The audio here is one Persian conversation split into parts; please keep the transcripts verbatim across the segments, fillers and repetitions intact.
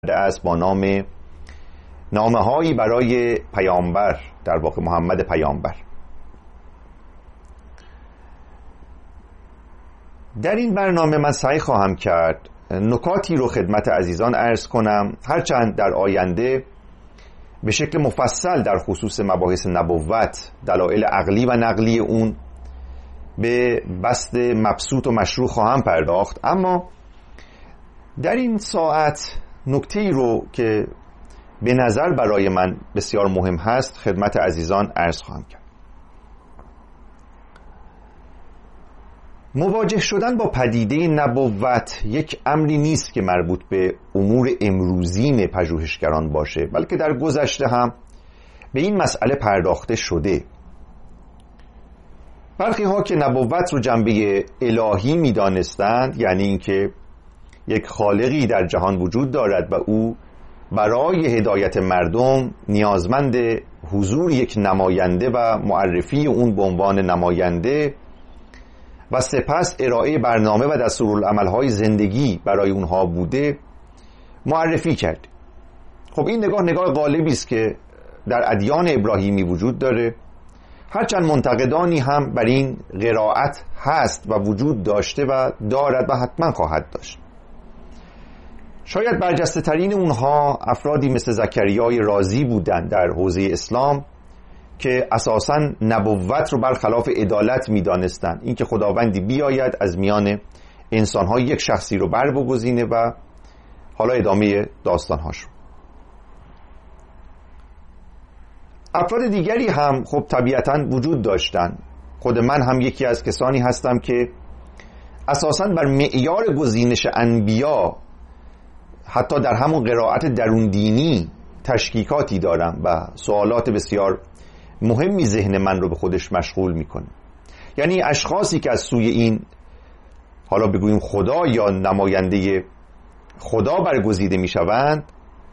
است با نام نامه‌هایی برای پیامبر، در واقع محمد پیامبر. در این برنامه من سعی خواهم کرد نکاتی رو خدمت عزیزان عرض کنم، هرچند در آینده به شکل مفصل در خصوص مباحث نبوت، دلایل عقلی و نقلی اون به بسط مبسوط و مشروع خواهم پرداخت. اما در این ساعت نکته‌ای رو که به نظر برای من بسیار مهم هست خدمت عزیزان عرض خواهم کرد. مواجه شدن با پدیده نبوت یک امری نیست که مربوط به امور امروزین پژوهشگران باشه، بلکه در گذشته هم به این مسئله پرداخته شده. برخی ها که نبوت رو جنبه الهی می دانستند، یعنی اینکه یک خالقی در جهان وجود دارد و او برای هدایت مردم نیازمند حضور یک نماینده و معرفی اون به عنوان نماینده و سپس ارائه برنامه و دستورالعمل‌های زندگی برای اونها بوده معرفی کرد. خب این نگاه نگاه غالبی است که در ادیان ابراهیمی وجود داره، هرچند منتقدانی هم بر این قرائت هست و وجود داشته و دارد و حتما خواهد داشت. شاید برجسته ترین اونها افرادی مثل زکریای رازی بودند در حوزه اسلام که اساساً نبوت رو برخلاف عدالت می دانستند، این که خداوندی بیاید از میان انسان‌ها یک شخصی رو بر بگزینه و حالا ادامه داستان‌هاش. افراد دیگری هم خب طبیعتاً وجود داشتند. خود من هم یکی از کسانی هستم که اساساً بر معیار گزینش انبیا حتی در همون قرائت درون دینی تشکیکاتی دارم و سوالات بسیار مهمی ذهن من رو به خودش مشغول میکنه. یعنی اشخاصی که از سوی این حالا بگوییم خدا یا نماینده خدا برگزیده میشوند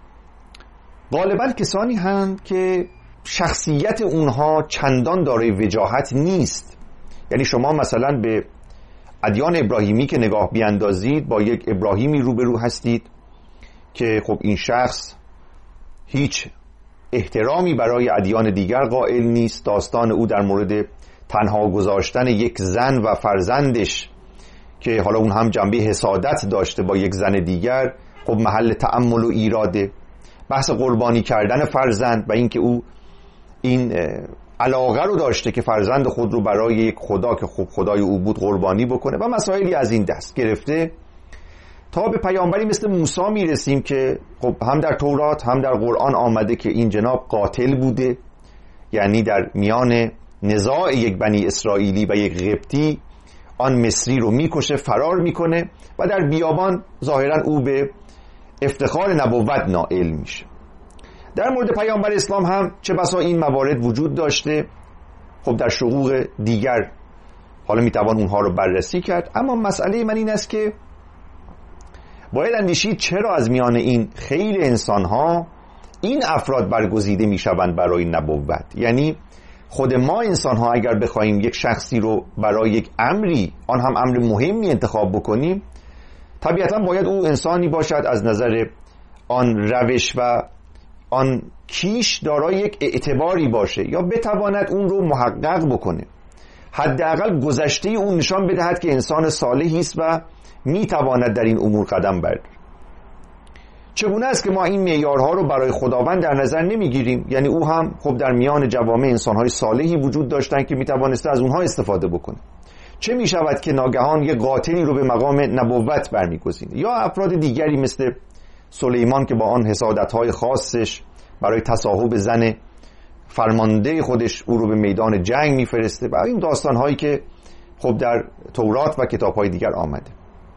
غالبا کسانی هستند که شخصیت اونها چندان دارای وجاهت نیست. یعنی شما مثلا به ادیان ابراهیمی که نگاه بیاندازید با یک ابراهیمی روبرو هستید که خب این شخص هیچ احترامی برای ادیان دیگر قائل نیست. داستان او در مورد تنها گذاشتن یک زن و فرزندش که حالا اون هم جنبه حسادت داشته با یک زن دیگر خب محل تأمل و ایراده. بحث قربانی کردن فرزند و اینکه او این علاقه رو داشته که فرزند خود رو برای یک خدا که خب خدای او بود قربانی بکنه و مسائلی از این دست گرفته تا به پیامبری مثل موسی میرسیم که خب هم در تورات هم در قرآن آمده که این جناب قاتل بوده، یعنی در میان نزاع یک بنی اسرائیلی و یک قبطی آن مصری رو میکشه، فرار میکنه و در بیابان ظاهرا او به افتخار نبوت نائل میشه. در مورد پیامبر اسلام هم چه بسا این موارد وجود داشته. خب در شقوق دیگر حالا میتوان اونها رو بررسی کرد، اما مسئله من این است که باید اندیشید چرا از میان این خیل انسان‌ها این افراد برگزیده میشوند برای نبوت. یعنی خود ما انسان‌ها اگر بخوایم یک شخصی رو برای یک امری، آن هم امر مهمی انتخاب بکنیم، طبیعتاً باید او انسانی باشد از نظر آن روش و آن کیش دارای یک اعتباری باشه یا بتواند اون رو محقق بکنه، حداقل گذشته اون نشان بدهد که انسان صالحی است و میتواند در این امور قدم بردارد. چگونه است که ما این معیارها رو برای خداوند در نظر نمیگیریم؟ یعنی او هم خب در میان جوامع انسانهای صالحی وجود داشتن که میتوانسته از اونها استفاده بکنه. چه میشود که ناگهان یک قاتلی رو به مقام نبوت برمیگزینه؟ یا افراد دیگری مثل سلیمان که با آن حسادت‌های خاصش برای تصاحب زن فرمانده خودش او رو به میدان جنگ میفرسته و این داستان‌هایی که خب در تورات و کتاب‌های دیگر آمده.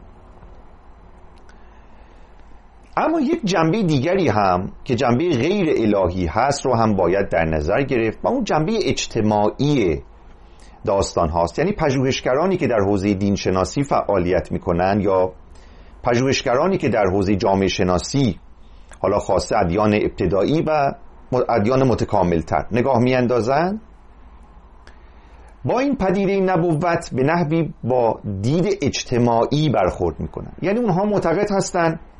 اما یک جنبه دیگری هم که جنبه غیر الهی هست رو هم باید در نظر گرفت و اون جنبه اجتماعی داستان هاست. یعنی پژوهشگرانی که در حوزه دین شناسی فعالیت میکنن یا پژوهشگرانی که در حوزه جامعه شناسی حالا خاصه ادیان ابتدایی و ادیان متکاملتر نگاه میاندازن با این پدیده نبوت به نحوی با دید اجتماعی برخورد میکنن. یعنی اونها معتقد هستن